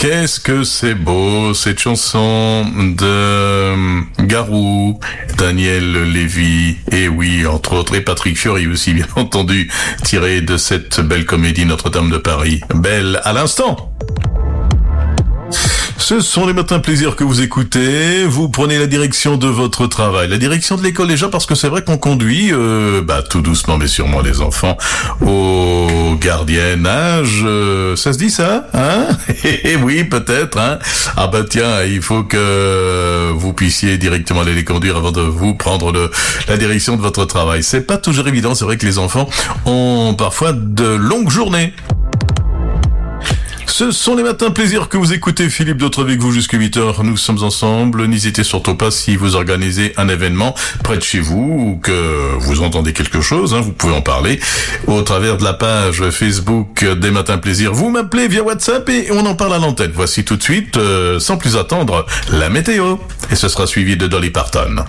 Qu'est-ce que c'est beau, cette chanson de Garou, Daniel Lévy, et oui, entre autres, et Patrick Fiori aussi, bien entendu, tiré de cette belle comédie Notre-Dame de Paris. Belle à l'instant. Ce sont les matins plaisir que vous écoutez, vous prenez la direction de votre travail, la direction de l'école déjà, parce que c'est vrai qu'on conduit, tout doucement mais sûrement les enfants, au gardiennage, ça se dit ça, hein? Eh oui, peut-être, hein? Ah bah tiens, il faut que vous puissiez directement aller les conduire avant de vous prendre la direction de votre travail. C'est pas toujours évident, c'est vrai que les enfants ont parfois de longues journées. Ce sont les matins plaisir que vous écoutez. Philippe Dautre avec vous jusqu'à 8h. Nous sommes ensemble. N'hésitez surtout pas, si vous organisez un événement près de chez vous ou que vous entendez quelque chose, vous pouvez en parler au travers de la page Facebook des matins plaisir. Vous m'appelez via WhatsApp et on en parle à l'antenne. Voici tout de suite, sans plus attendre, la météo. Et ce sera suivi de Dolly Parton.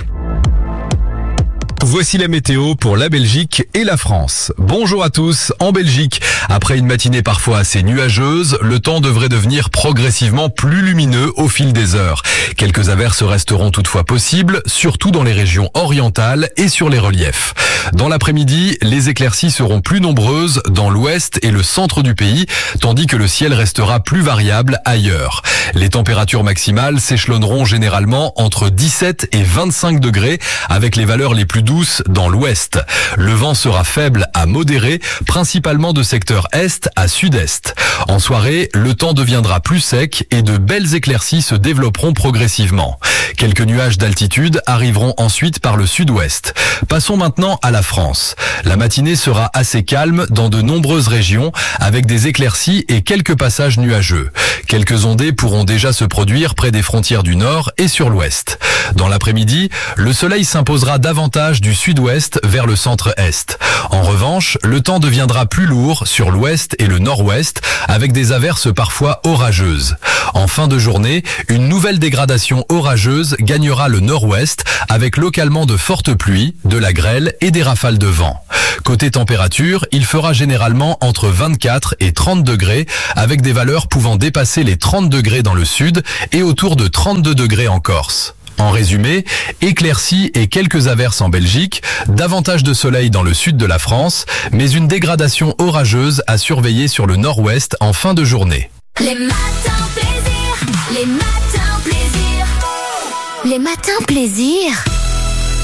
Voici la météo pour la Belgique et la France. Bonjour à tous. En Belgique, après une matinée parfois assez nuageuse, le temps devrait devenir progressivement plus lumineux au fil des heures. Quelques averses resteront toutefois possibles, surtout dans les régions orientales et sur les reliefs. Dans l'après-midi, les éclaircies seront plus nombreuses dans l'ouest et le centre du pays, tandis que le ciel restera plus variable ailleurs. Les températures maximales s'échelonneront généralement entre 17 et 25 degrés, avec les valeurs les plus douces dans l'ouest. Le vent sera faible à modéré, principalement de secteur est à sud-est. En soirée, le temps deviendra plus sec et de belles éclaircies se développeront progressivement. Quelques nuages d'altitude arriveront ensuite par le sud-ouest. Passons maintenant à la France. La matinée sera assez calme dans de nombreuses régions, avec des éclaircies et quelques passages nuageux. Quelques ondées pourront déjà se produire près des frontières du nord et sur l'ouest. Dans l'après-midi, le soleil s'imposera davantage du sud-ouest vers le centre-est. En revanche, le temps deviendra plus lourd sur l'ouest et le nord-ouest, avec des averses parfois orageuses. En fin de journée, une nouvelle dégradation orageuse gagnera le nord-ouest, avec localement de fortes pluies, de la grêle et des rafales de vent. Côté température, il fera généralement entre 24 et 30 degrés, avec des valeurs pouvant dépasser les 30 degrés dans le sud et autour de 32 degrés en Corse. En résumé, éclaircies et quelques averses en Belgique, davantage de soleil dans le sud de la France, mais une dégradation orageuse à surveiller sur le nord-ouest en fin de journée. Les matins plaisir, les matins plaisir, les matins plaisir.